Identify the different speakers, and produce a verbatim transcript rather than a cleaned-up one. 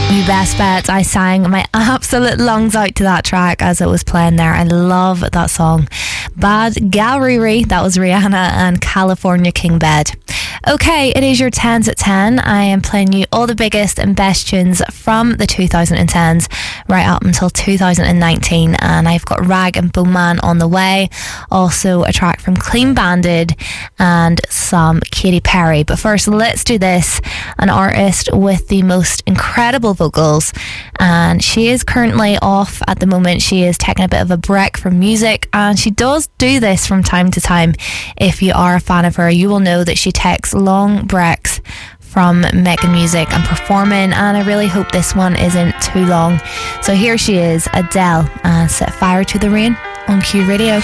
Speaker 1: You best bet I sang my absolute lungs out to that track as it was playing there. I love that song. Bad Gallery, that was Rihanna and California King Bed. Okay, it is your tens at ten. I am playing you all the biggest and best tunes from the twenty tens right up until two thousand nineteen, and I've got Rag and Bone Man on the way, also a track from Clean Banded and some Katy Perry. But first, let's do this. An artist with the most incredible vocals, and she is currently off at the moment. She is taking a bit of a break from music, and she does do this from time to time. If you are a fan of her, you will know that she takes long breaks from making music and performing, and I really hope this one isn't too long. So here she is, Adele, and Set Fire to the Rain on Q Radio.